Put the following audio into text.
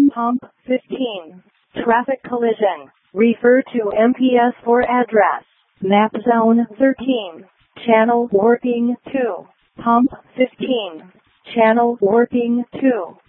Pump 15. Traffic collision. Refer to MPS for address. Map zone 13. Channel warping 2. Pump 15. Channel warping 2.